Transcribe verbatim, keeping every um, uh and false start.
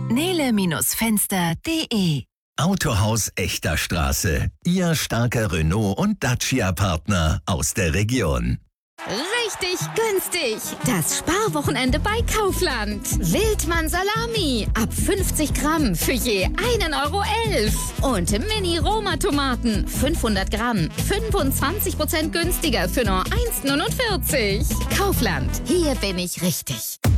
nele Fenster punkt de. Autohaus Echter Straße. Ihr starker Renault- und Dacia-Partner aus der Region. Richtig günstig. Das Sparwochenende bei Kaufland. Wildmann Salami. Ab fünfzig Gramm für je einen Euro elf. Und Mini-Roma-Tomaten. fünfhundert Gramm. fünfundzwanzig Prozent günstiger für nur eins neunundvierzig. Kaufland. Hier bin ich richtig.